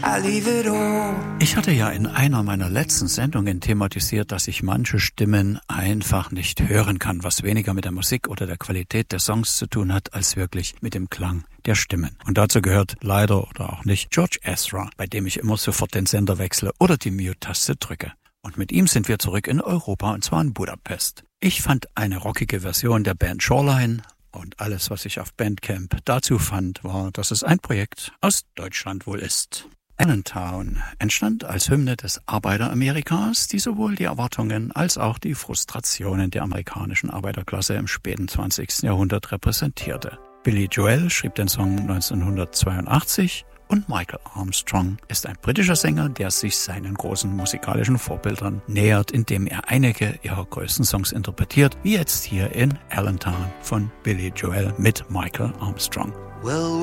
I leave it all. Ich hatte ja in einer meiner letzten Sendungen thematisiert, dass ich manche Stimmen einfach nicht hören kann, was weniger mit der Musik oder der Qualität der Songs zu tun hat, als wirklich mit dem Klang der Stimmen. Und dazu gehört leider oder auch nicht George Ezra, bei dem ich immer sofort den Sender wechsle oder die Mute-Taste drücke. Und mit ihm sind wir zurück in Europa, und zwar in Budapest. Ich fand eine rockige Version der Band Shoreline, und alles, was ich auf Bandcamp dazu fand, war, dass es ein Projekt aus Deutschland wohl ist. Allentown entstand als Hymne des Arbeiteramerikas, die sowohl die Erwartungen als auch die Frustrationen der amerikanischen Arbeiterklasse im späten 20. Jahrhundert repräsentierte. Billy Joel schrieb den Song 1982 und Michael Armstrong ist ein britischer Sänger, der sich seinen großen musikalischen Vorbildern nähert, indem er einige ihrer größten Songs interpretiert, wie jetzt hier in Allentown von Billy Joel mit Michael Armstrong. Well,